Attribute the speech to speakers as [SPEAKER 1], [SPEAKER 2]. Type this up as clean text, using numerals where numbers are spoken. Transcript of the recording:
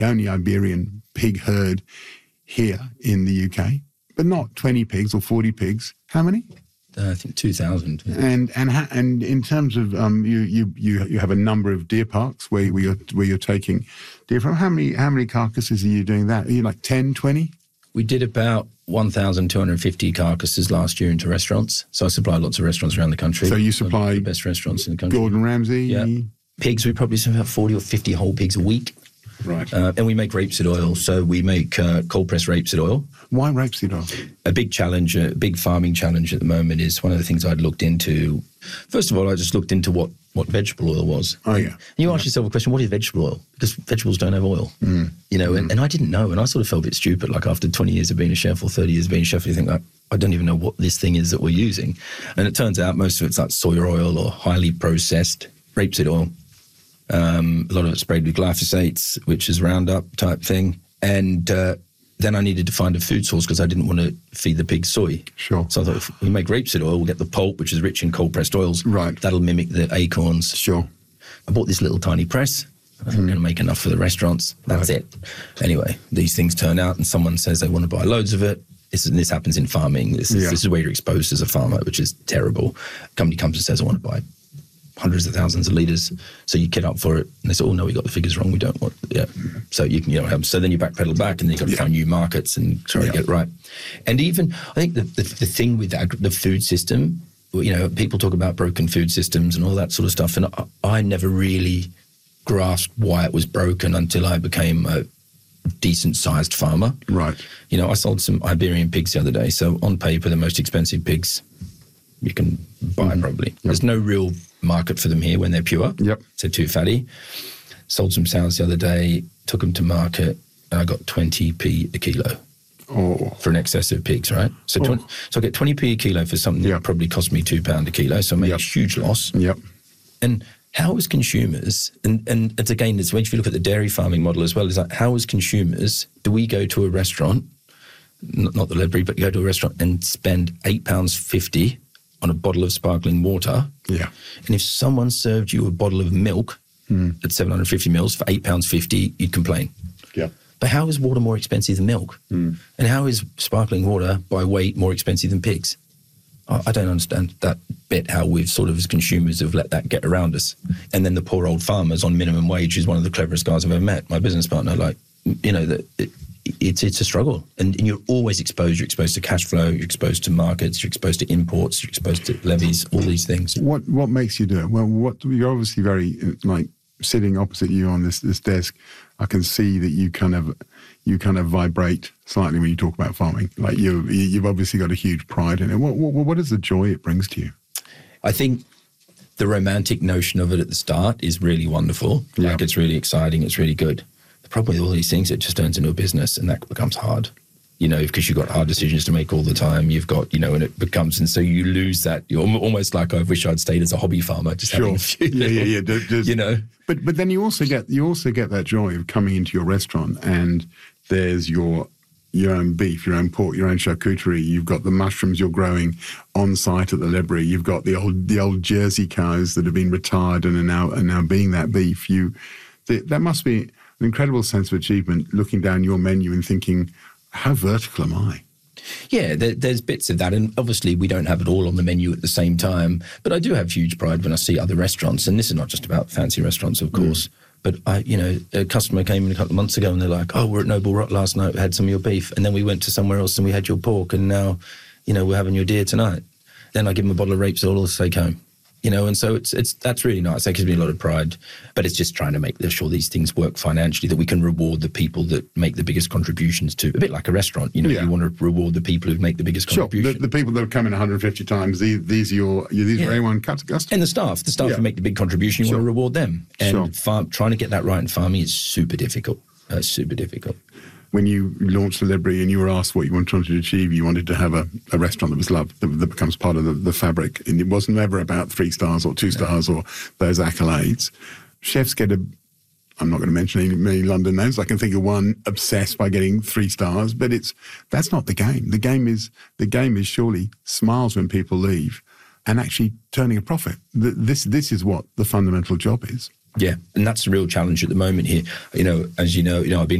[SPEAKER 1] only Iberian pig herd here in the UK, but not 20 pigs or 40 pigs. How many?
[SPEAKER 2] I think 2,000.
[SPEAKER 1] And in terms of you have a number of deer parks where you're taking deer from. How many carcasses are you doing that? Are you like 10, 20?
[SPEAKER 2] We did about 1,250 carcasses last year into restaurants. So I supply lots of restaurants around the country.
[SPEAKER 1] So you supply
[SPEAKER 2] the best restaurants in the country.
[SPEAKER 1] Gordon Ramsay?
[SPEAKER 2] Yeah. Pigs, we probably sell about 40 or 50 whole pigs a week.
[SPEAKER 1] Right.
[SPEAKER 2] And we make rapeseed oil. So we make cold-pressed rapeseed oil.
[SPEAKER 1] Why rapeseed oil?
[SPEAKER 2] A big challenge, a big farming challenge at the moment is one of the things I'd looked into. First of all, I just looked into what vegetable oil was.
[SPEAKER 1] Oh, yeah.
[SPEAKER 2] And you ask yourself a question, what is vegetable oil? Because vegetables don't have oil. And I didn't know. And I sort of felt a bit stupid, like after 20 years of being a chef or 30 years of being a chef, you think, like, I don't even know what this thing is that we're using. And it turns out most of it's like soy oil or highly processed rapeseed oil. A lot of it sprayed with glyphosates, which is Roundup type thing. And then I needed to find a food source because I didn't want to feed the pigs soy.
[SPEAKER 1] Sure.
[SPEAKER 2] So I thought if we make rapeseed oil, we'll get the pulp, which is rich in cold-pressed oils.
[SPEAKER 1] Right.
[SPEAKER 2] That'll mimic the acorns.
[SPEAKER 1] Sure.
[SPEAKER 2] I bought this little tiny press. I think I'm going to make enough for the restaurants. That's it. Anyway, these things turn out and someone says they want to buy loads of it. This happens in farming. This is where you're exposed as a farmer, which is terrible. A company comes and says, I want to buy hundreds of thousands of litres. So you kit up for it. And they say, oh, no, we got the figures wrong. We don't want So you can, have, so then you backpedal back and then you've got to find new markets and try to get it right. And even, I think the thing with the food system, people talk about broken food systems and all that sort of stuff. And I never really grasped why it was broken until I became a decent-sized farmer.
[SPEAKER 1] Right.
[SPEAKER 2] I sold some Iberian pigs the other day. So on paper, the most expensive pigs you can buy probably. Yep. There's no real market for them here when they're pure.
[SPEAKER 1] Yep.
[SPEAKER 2] So too fatty. Sold some sows the other day, took them to market, and I got 20p a kilo.
[SPEAKER 1] Oh.
[SPEAKER 2] For an excess of pigs, right? So I get 20p a kilo for something that probably cost me £2 a kilo. So I made a huge loss.
[SPEAKER 1] Yep.
[SPEAKER 2] And how as consumers, and it's again, it's when you look at the dairy farming model as well, is like how as consumers do we go to a restaurant, not the Ledbury, but go to a restaurant and spend £8.50 on a bottle of sparkling water.
[SPEAKER 1] Yeah.
[SPEAKER 2] And if someone served you a bottle of milk at 750 mils for £8.50, you'd complain.
[SPEAKER 1] Yeah.
[SPEAKER 2] But how is water more expensive than milk? And how is sparkling water by weight more expensive than pigs? I don't understand that bit, how we've sort of as consumers have let that get around us. And then the poor old farmers on minimum wage, who's one of the cleverest guys I've ever met, my business partner, it's a struggle. And you're always exposed. You're exposed to cash flow, you're exposed to markets, you're exposed to imports, you're exposed to levies, all these things.
[SPEAKER 1] What makes you do it? Well, you're obviously very, sitting opposite you on this desk, I can see that you kind of vibrate slightly when you talk about farming. Like you've obviously got a huge pride in it. What is the joy it brings to you?
[SPEAKER 2] I think the romantic notion of it at the start is really wonderful.
[SPEAKER 1] Yeah.
[SPEAKER 2] It's really exciting. It's really good. The problem with all these things, it just turns into a business and that becomes hard. Because you've got hard decisions to make all the time. You've got, and it becomes, and so you lose that. You're almost like, I wish I'd stayed as a hobby farmer, just having a few.
[SPEAKER 1] Yeah. But then you also get that joy of coming into your restaurant and there's your own beef, your own pork, your own charcuterie. You've got the mushrooms you're growing on site at the Ledbury. You've got the old Jersey cows that have been retired and are now being that beef. That must be an incredible sense of achievement, looking down your menu and thinking, how vertical am I?
[SPEAKER 2] Yeah, there's bits of that. And obviously we don't have it all on the menu at the same time. But I do have huge pride when I see other restaurants. And this is not just about fancy restaurants, of course. But a customer came in a couple of months ago and they're like, oh, we're at Noble Rock last night, we had some of your beef. And then we went to somewhere else and we had your pork. And now, we're having your deer tonight. Then I give them a bottle of rapeseed oil to take home. And so that's really nice. That gives me a lot of pride. But it's just trying to make sure these things work financially, that we can reward the people that make the biggest contributions to, a bit like a restaurant. You want to reward the people who make the biggest contribution.
[SPEAKER 1] The people that have come in 150 times, these are your A1 customers.
[SPEAKER 2] And the staff who make the big contribution, you want to reward them. And trying to get that right in farming is super difficult. It's super difficult.
[SPEAKER 1] When you launched the Ledbury and you were asked what you wanted to achieve, you wanted to have a restaurant that was loved, that becomes part of the fabric. And it wasn't ever about 3 stars or 2 stars or those accolades. Chefs get I'm not going to mention any many London names. I can think of one obsessed by getting 3 stars, but that's not the game. The game is surely smiles when people leave and actually turning a profit. This is what the fundamental job is.
[SPEAKER 2] Yeah, and that's the real challenge at the moment here. You know, as you know, I've been